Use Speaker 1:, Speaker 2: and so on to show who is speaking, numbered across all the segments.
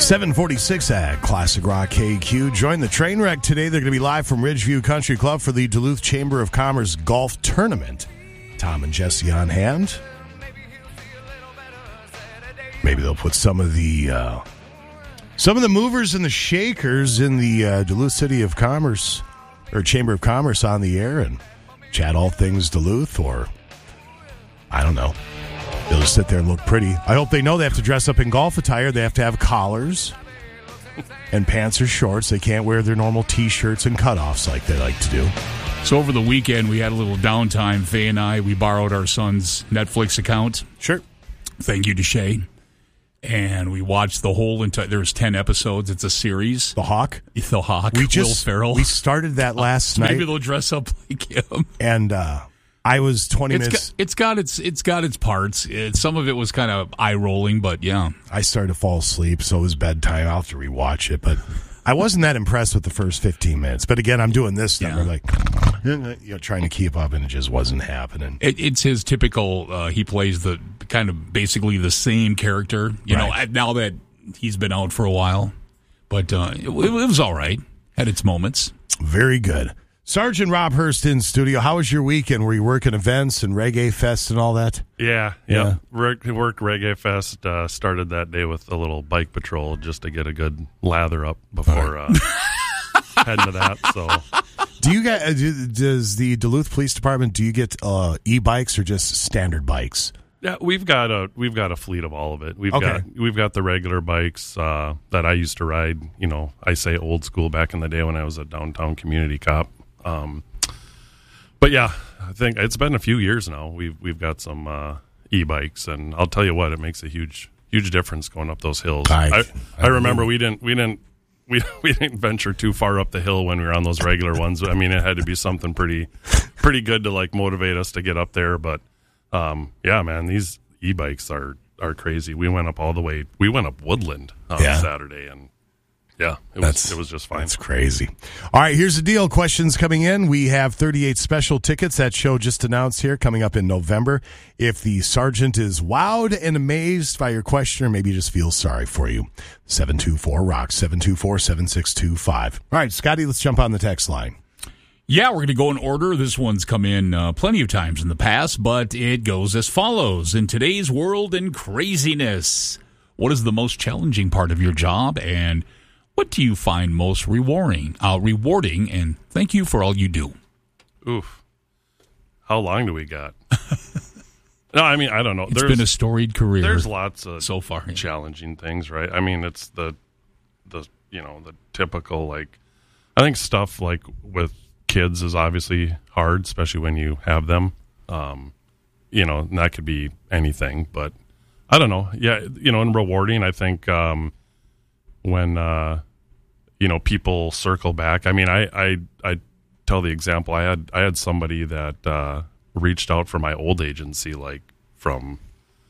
Speaker 1: 746 at Classic Rock KQ. Join the train wreck today. They're going to be live from Ridgeview Country Club for the Duluth Chamber of Commerce Golf Tournament. Tom and Jesse on hand. Maybe they'll put some of the movers and the shakers in the Duluth City of Commerce or Chamber of Commerce on the air and chat all things Duluth, or I don't know. They'll just sit there and look pretty. I hope they know they have to dress up in golf attire. They have to have collars and pants or shorts. They can't wear their normal T-shirts and cutoffs like they like to do.
Speaker 2: So over the weekend, we had a little downtime. Faye and I, we borrowed our son's Netflix account.
Speaker 1: Sure.
Speaker 2: Thank you to Shay. And we watched the whole entire... There's 10 episodes. It's a series.
Speaker 1: The Hawk?
Speaker 2: The Hawk. Will Ferrell.
Speaker 1: We started that last night.
Speaker 2: Maybe they'll dress up like him.
Speaker 1: And I was 20 minutes...
Speaker 2: It's got its parts. Some of it was kind of eye-rolling, but yeah.
Speaker 1: I started to fall asleep, so it was bedtime. I'll have to rewatch it, but I wasn't that impressed with the first 15 minutes. But again, I'm doing this stuff. I'm like, trying to keep up, and it just wasn't happening.
Speaker 2: It's his typical... he plays the kind of basically the same character, you know, now that he's been out for a while. But it was all right. Had its moments.
Speaker 1: Very good. Sergeant Rob Hurst in studio. How was your weekend? Were you working events and Reggae Fest and all that?
Speaker 3: Yeah. Worked Reggae Fest. Started that day with a little bike patrol just to get a good lather up before heading to that. So,
Speaker 1: do you get? Does the Duluth Police Department? Do you get e-bikes or just standard bikes?
Speaker 3: Yeah, we've got a fleet of all of it. We've got the regular bikes that I used to ride. You know, I say old school back in the day when I was a downtown community cop. But yeah, I think it's been a few years now. We've got some e-bikes, and I'll tell you what, it makes a huge difference going up those hills. I remember we didn't venture too far up the hill when we were on those regular ones. I mean, it had to be something pretty good to like motivate us to get up there. But yeah, man, these e-bikes are crazy. We went up all the way. We went up Woodland on Saturday, and yeah, it was just fine.
Speaker 1: That's crazy. All right, here's the deal. Questions coming in. We have 38 special tickets. That show just announced here, coming up in November. If the sergeant is wowed and amazed by your question, or maybe just feels sorry for you, 724-ROCK, 724-7625. All right, Scotty, let's jump on the text line.
Speaker 2: Yeah, we're going to go in order. This one's come in plenty of times in the past, but it goes as follows. In today's world and craziness, what is the most challenging part of your job, and what do you find most rewarding? And thank you for all you do.
Speaker 3: Oof. How long do we got? No, I mean, I don't know.
Speaker 2: It's been a storied career.
Speaker 3: There's lots of
Speaker 2: so far
Speaker 3: challenging things, right? I mean, it's the typical, like, I think stuff like with kids is obviously hard, especially when you have them. And that could be anything, but I don't know. Yeah, and rewarding, I think when people circle back. I mean, I tell the example. I had somebody that reached out for my old agency, like from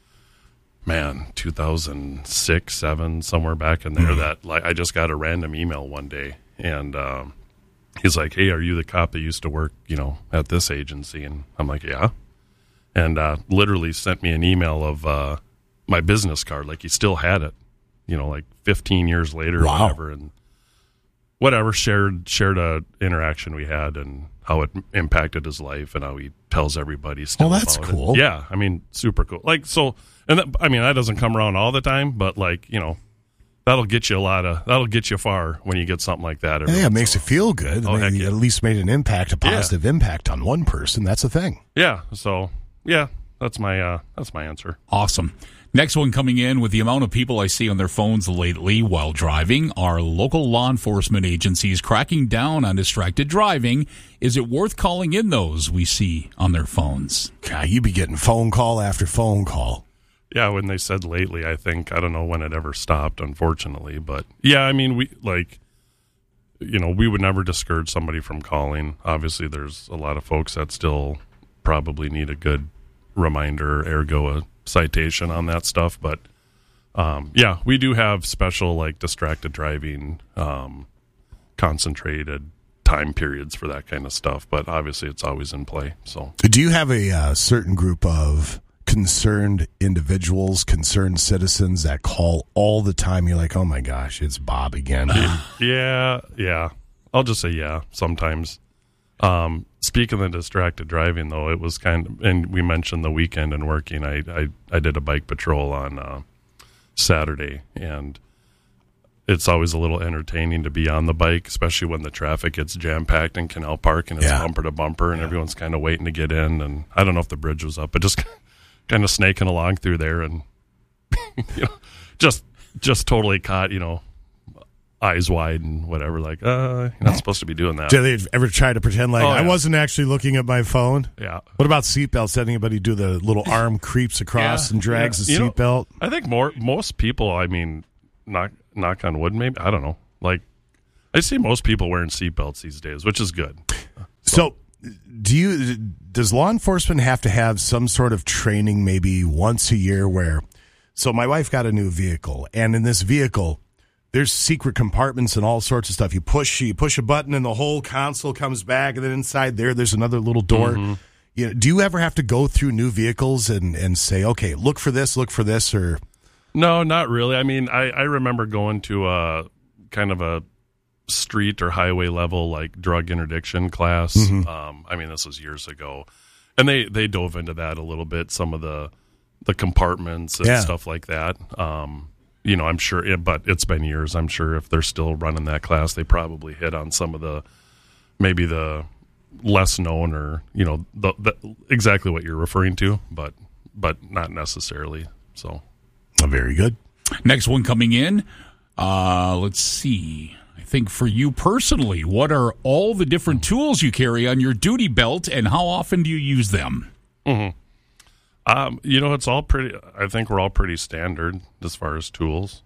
Speaker 3: 2006, 7, somewhere back in there. That like I just got a random email one day, and he's like, "Hey, are you the cop that used to work, at this agency?" And I'm like, "Yeah," and literally sent me an email of my business card, like he still had it, like 15 years later, or whatever, and whatever, shared a interaction we had and how it impacted his life and how he tells everybody still
Speaker 1: that's
Speaker 3: about
Speaker 1: cool.
Speaker 3: It. Yeah, I mean, super cool. Like, so, and that doesn't come around all the time, but like, that'll get you far when you get something like that.
Speaker 1: Yeah, it makes you feel good.
Speaker 3: Oh, heck yeah.
Speaker 1: At least made an impact, a positive impact on one person. That's a thing.
Speaker 3: Yeah, so, yeah, that's my answer.
Speaker 2: Awesome. Next one coming in: with the amount of people I see on their phones lately while driving, are local law enforcement agencies cracking down on distracted driving? Is it worth calling in those we see on their phones?
Speaker 1: God, you be getting phone call after phone call.
Speaker 3: Yeah, when they said lately, I don't know when it ever stopped, unfortunately. But yeah, I mean, we would never discourage somebody from calling. Obviously, there's a lot of folks that still probably need a good reminder, ergo a citation on that stuff. But yeah, we do have special like distracted driving, concentrated time periods for that kind of stuff. But obviously, it's always in play. So,
Speaker 1: do you have a certain group of concerned individuals, concerned citizens that call all the time. You're like, oh my gosh, it's Bob again.
Speaker 3: Yeah. I'll just say yeah, sometimes. Speaking of distracted driving, though, it was and we mentioned the weekend and working. I did a bike patrol on Saturday, and it's always a little entertaining to be on the bike, especially when the traffic gets jam-packed in Canal Park and it's bumper to bumper, and everyone's kind of waiting to get in. And I don't know if the bridge was up, but just kind of snaking along through there, and just totally caught, eyes wide and whatever, like, you're not supposed to be doing that.
Speaker 1: Did they ever try to pretend like I wasn't actually looking at my phone?
Speaker 3: Yeah.
Speaker 1: What about seatbelts? Did anybody do the little arm creeps across and drags the seatbelt?
Speaker 3: I think most people, I mean, knock on wood, maybe, I don't know. Like, I see most people wearing seatbelts these days, which is good.
Speaker 1: So does law enforcement have to have some sort of training maybe once a year where, so my wife got a new vehicle, and in this vehicle, there's secret compartments and all sorts of stuff. You push a button and the whole console comes back, and then inside there's another little door. Mm-hmm. Do you ever have to go through new vehicles and say, okay, look for this, or?
Speaker 3: No, not really. I mean, I remember going to a kind of a street or highway level, like, drug interdiction class. Mm-hmm. I mean, this was years ago, and they dove into that a little bit, some of the compartments and stuff like that. I'm sure, but it's been years. I'm sure if they're still running that class, they probably hit on some of maybe the less known, or the exactly what you're referring to, but not necessarily. So,
Speaker 1: very good.
Speaker 2: Next one coming in. Let's see. I think for you personally, what are all the different tools you carry on your duty belt, and how often do you use them?
Speaker 3: Mm-hmm. It's all pretty. I think we're all pretty standard as far as tools.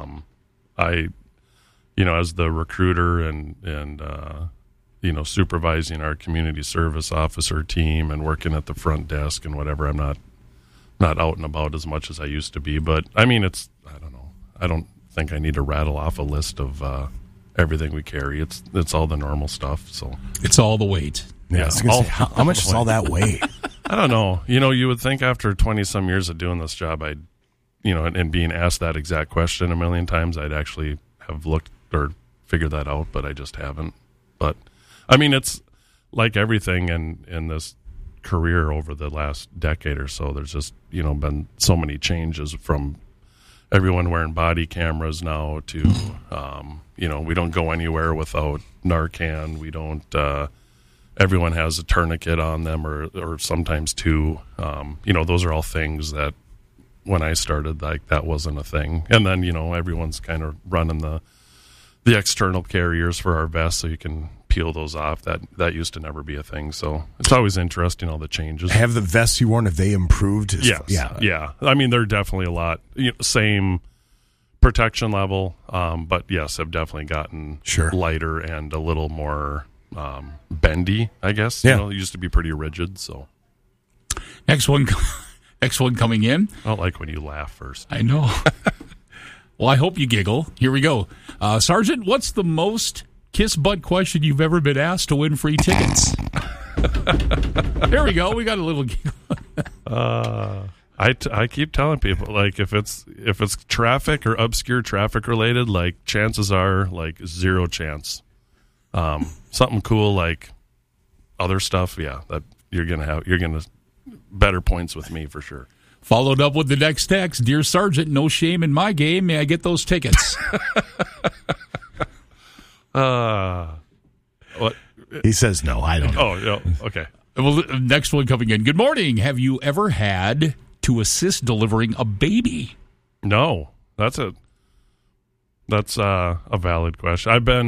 Speaker 3: As the recruiter and supervising our community service officer team and working at the front desk and whatever, I'm not out and about as much as I used to be. But I mean, I don't know. I don't think I need to rattle off a list of everything we carry. It's all the normal stuff. So
Speaker 2: it's all the weight.
Speaker 1: Yeah. How much is all that weigh?
Speaker 3: I don't know. You would think after 20-some years of doing this job, and being asked that exact question a million times, I'd actually have looked or figured that out, but I just haven't. But, I mean, it's like everything in this career over the last decade or so. There's just, been so many changes, from everyone wearing body cameras now to, we don't go anywhere without Narcan. We don't... everyone has a tourniquet on them, or sometimes two. Those are all things that when I started, like, that wasn't a thing. And then, everyone's kind of running the external carriers for our vests, so you can peel those off. That used to never be a thing. So it's always interesting, all the changes.
Speaker 1: Have the vests you worn, have they improved?
Speaker 3: Yes. Yeah. I mean, they're definitely a lot, same protection level, but yes, have definitely gotten lighter and a little more bendy, I guess.
Speaker 1: Yeah.
Speaker 3: It used to be pretty rigid. So
Speaker 2: next one coming in.
Speaker 3: I don't like when you laugh first.
Speaker 2: I know. Well, I hope you giggle. Here we go. Sergeant, what's the most kiss butt question you've ever been asked to win free tickets? There we go. We got a little giggle.
Speaker 3: I keep telling people, like, if it's traffic or obscure traffic related, like, chances are, like, 0 chance. Something cool like other stuff, that you're gonna better points with me for sure.
Speaker 2: Followed up with the next text: Dear Sergeant, no shame in my game. May I get those tickets?
Speaker 3: What?
Speaker 1: He says no. I don't know.
Speaker 3: Oh, no. Okay.
Speaker 2: Well, next one coming in. Good morning. Have you ever had to assist delivering a baby?
Speaker 3: No, that's a valid question. I've been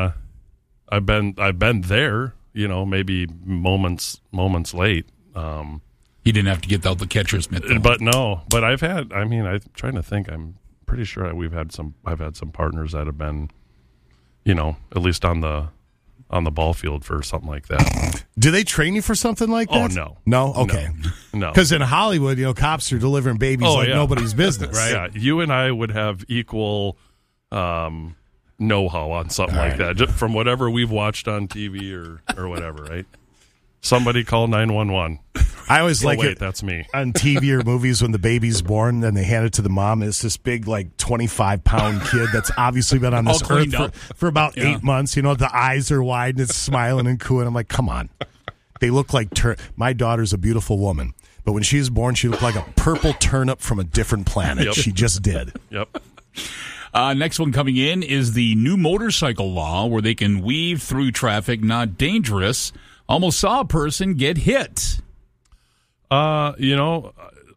Speaker 3: there, maybe moments late.
Speaker 2: You didn't have to get out the catcher's mitt, though.
Speaker 3: But I've had, I'm trying to think, I'm pretty sure I've had some partners that have been, at least on the ball field for something like that.
Speaker 1: Do they train you for something like that?
Speaker 3: Oh, no.
Speaker 1: No? Okay.
Speaker 3: No.
Speaker 1: Because in Hollywood, cops are delivering babies nobody's business.
Speaker 3: Right. Yeah. You and I would have equal know-how on something like that, just from whatever we've watched on TV or whatever, right? Somebody call 911.
Speaker 1: I always like
Speaker 3: wait,
Speaker 1: it.
Speaker 3: That's me.
Speaker 1: On TV or movies when the baby's born, then they hand it to the mom. And it's this big, like 25-pound kid that's obviously been on this earth for about 8 months. You know, the eyes are wide and it's smiling and cooing. I'm like, come on. They look like my daughter's a beautiful woman, but when she was born, she looked like a purple turnip from a different planet.
Speaker 3: Yep.
Speaker 1: She just did.
Speaker 3: Yep.
Speaker 2: Next one coming in is the new motorcycle law where they can weave through traffic, not dangerous. Almost saw a person get hit.
Speaker 3: You know,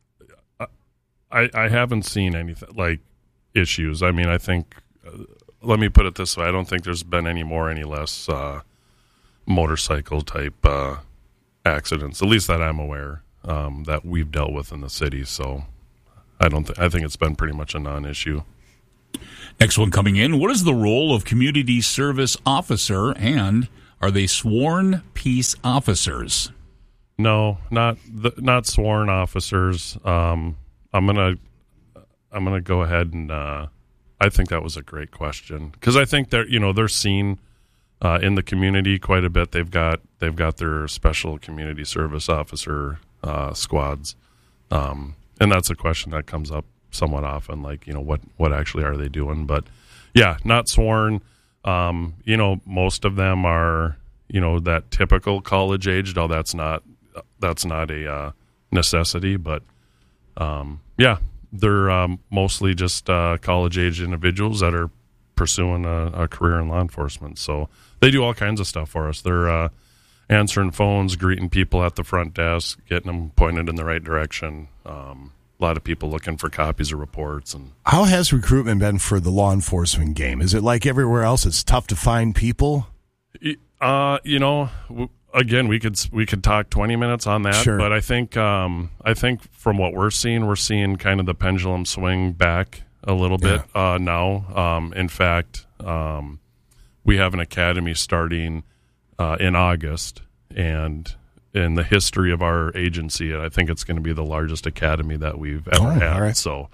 Speaker 3: I haven't seen anything like issues. I mean, I think, let me put it this way. I don't think there's been any less motorcycle type accidents, at least that I'm aware, that we've dealt with in the city. So I think it's been pretty much a non-issue.
Speaker 2: Next one coming in. What is the role of community service officer, and are they sworn peace officers?
Speaker 3: No, not sworn officers. I'm gonna go ahead and I think that was a great question, because I think they're seen in the community quite a bit. They've got their special community service officer squads, and that's a question that comes up somewhat often, like, you know, what actually are they doing? But yeah, not sworn. You know, most of them are, you know, that typical college age, though that's not a necessity, but yeah, they're mostly just college age individuals that are pursuing a career in law enforcement. So they do all kinds of stuff for us. They're answering phones, greeting people at the front desk, getting them pointed in the right direction. A lot of people looking for copies of reports. And
Speaker 1: how has recruitment been for the law enforcement game? Is it like everywhere else? It's tough to find people.
Speaker 3: You know, again, we could talk 20 minutes on that.
Speaker 1: Sure.
Speaker 3: But I think from what we're seeing kind of the pendulum swing back a little bit now. In fact, we have an academy starting in August, and in the history of our agency, I think it's going to be the largest academy that we've ever had.
Speaker 1: All right.
Speaker 3: So,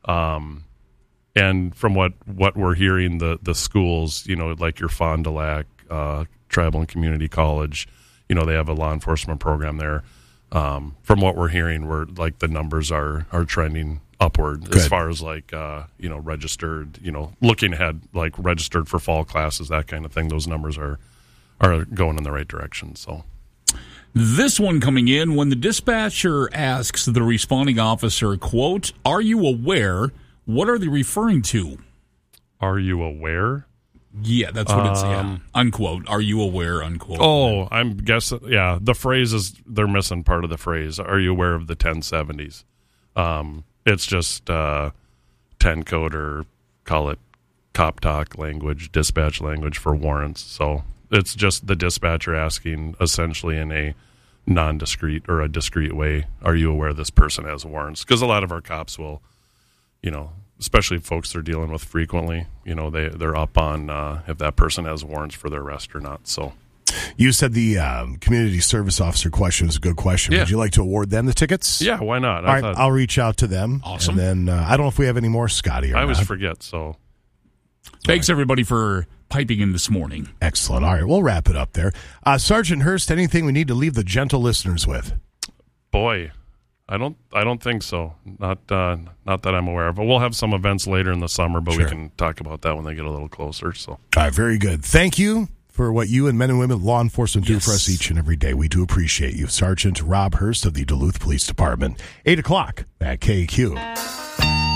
Speaker 3: and from what we're hearing, the schools, you know, like your Fond du Lac, Tribal and Community College, you know, they have a law enforcement program there. From what we're hearing, the numbers are trending upward. Good. As far as you know, registered, you know, looking ahead, like registered for fall classes, that kind of thing. Those numbers are going in the right direction. So.
Speaker 2: This one coming in, when the dispatcher asks the responding officer, quote, "Are you aware?" What are they referring to?
Speaker 3: Are you aware?
Speaker 2: Yeah, that's what it's, unquote. Are you aware, unquote.
Speaker 3: Oh, I'm guessing, yeah, the phrase is, they're missing part of the phrase. Are you aware of the 1070s? It's just 10 code, or call it cop talk language, dispatch language for warrants. So it's just the dispatcher asking, essentially in a non-discreet or a discreet way, are you aware this person has warrants? Because a lot of our cops will, you know, especially folks they're dealing with frequently, you know, they're up on if that person has warrants for their arrest or not. So
Speaker 1: you said the community service officer question was a good question.
Speaker 3: Yeah.
Speaker 1: Would you like to award them the tickets?
Speaker 3: Yeah, why not?
Speaker 1: All right, I'll reach out to them.
Speaker 2: Awesome.
Speaker 1: And then I don't know if we have any more, Scotty.
Speaker 3: I always forget, so.
Speaker 2: Thanks, everybody, for piping in this morning.
Speaker 1: Excellent. All right, we'll wrap it up there. Sergeant Hurst, anything we need to leave the gentle listeners with?
Speaker 3: Boy, I don't think so. Not that I'm aware of. But we'll have some events later in the summer, but
Speaker 1: Sure.
Speaker 3: we can talk about that when they get a little closer. So.
Speaker 1: All right, very good. Thank you for what you and men and women law enforcement do for us each and every day. We do appreciate you. Sergeant Rob Hurst of the Duluth Police Department. 8 o'clock at KQ.